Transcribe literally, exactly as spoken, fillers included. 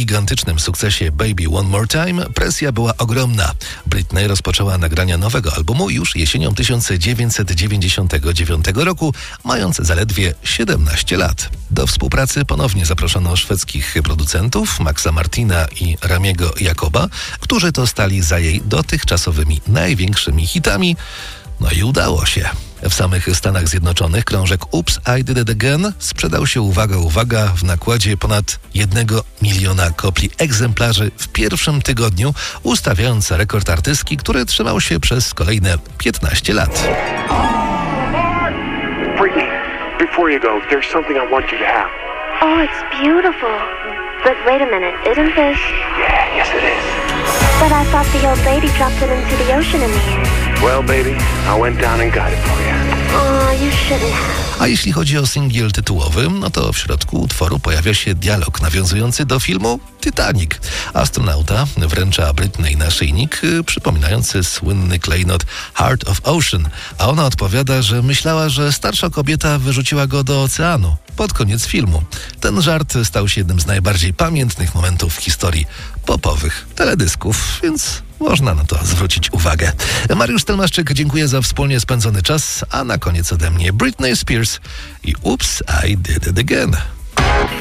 gigantycznym sukcesie Baby One More Time presja była ogromna. Britney rozpoczęła nagrania nowego albumu już jesienią tysiąc dziewięćset dziewięćdziesiątego dziewiątego roku, mając zaledwie siedemnaście lat. Do współpracy ponownie zaproszono szwedzkich producentów Maxa Martina i Ramiego Jacoba, którzy to stali za jej dotychczasowymi największymi hitami. No i udało się. W samych Stanach Zjednoczonych krążek Oops, I Did It Again sprzedał się, uwaga, uwaga, w nakładzie ponad jednego miliona kopii egzemplarzy w pierwszym tygodniu, ustawiając rekord artystki, który trzymał się przez kolejne piętnaście lat. Britney, before you go, there's something I want you to have. Oh, it's beautiful. But wait a minute, isn't this... Yeah, yes it is. But I thought the old lady dropped it into the ocean in the end. Well, baby, I went down and got it for you. Oh, you shouldn't have. A jeśli chodzi o singiel tytułowy, no to w środku utworu pojawia się dialog nawiązujący do filmu Titanic. Astronauta wręcza Britney naszyjnik y, przypominający słynny klejnot Heart of Ocean, a ona odpowiada, że myślała, że starsza kobieta wyrzuciła go do oceanu pod koniec filmu. Ten żart stał się jednym z najbardziej pamiętnych momentów w historii popowych teledysków, więc można na to zwrócić uwagę. Mariusz Stelmaszczyk, dziękuję za wspólnie spędzony czas, a na koniec ode mnie Britney Spears i Oops, I Did It Again.